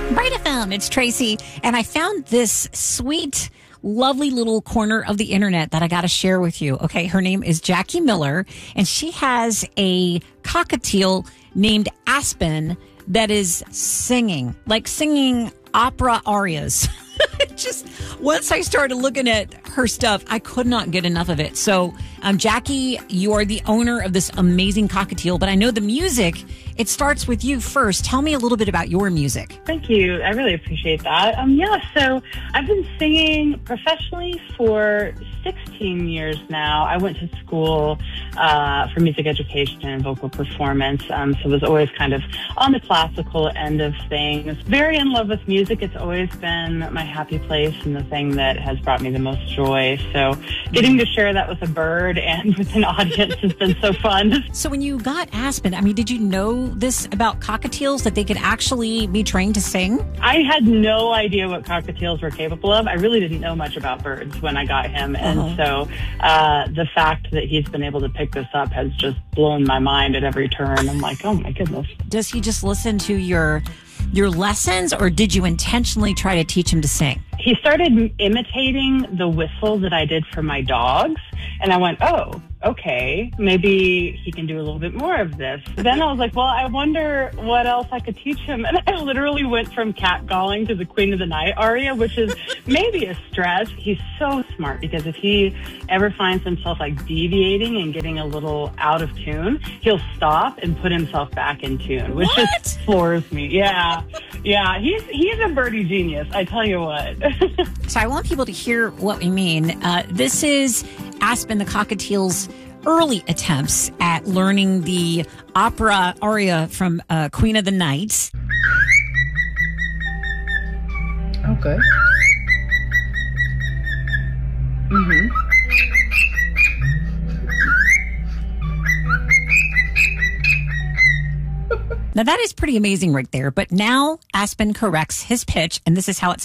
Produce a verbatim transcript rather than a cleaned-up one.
Bright F M, it's Tracy, and I found this sweet, lovely little corner of the internet that I got to share with you. Okay, her name is Jackie Miller, and she has a cockatiel named Aspen that is singing, like singing opera arias. Just once I started looking at her stuff, I could not get enough of it. So, um, Jackie, you are the owner of this amazing cockatiel, but I know the music, it starts with you first. Tell me a little bit about your music. Thank you. I really appreciate that. Um, yeah, so I've been singing professionally for sixteen years now. I went to school uh, for music education and vocal performance, um, so was always kind of on the classical end of things. Very in love with music. It's always been my happy place and the thing that has brought me the most joy. So getting to share that with a bird and with an audience has been so fun. So when you got Aspen, I mean, did you know this about cockatiels, that they could actually be trained to sing? I had no idea what cockatiels were capable of. I really didn't know much about birds when I got him. And Uh-huh. so uh, the fact that he's been able to pick this up has just blown my mind at every turn. I'm like, oh my goodness. Does he just listen to your your lessons, or did you intentionally try to teach him to sing? He started imitating the whistle that I did for my dogs. And I went, oh, okay, maybe he can do a little bit more of this. Then I was like, well, I wonder what else I could teach him. And I literally went from catcalling to the Queen of the Night aria, which is maybe a stretch. He's so smart, because if he ever finds himself like deviating and getting a little out of tune, he'll stop and put himself back in tune, which What? just floors me. Yeah. Yeah. He's, he's a birdie genius. I tell you what. So I want people to hear what we mean. Uh, this is Aspen the cockatiel's early attempts at learning the opera aria from uh, Queen of the Night. Okay. Mm-hmm. Now that is pretty amazing right there. But now Aspen corrects his pitch, and this is how it sounds.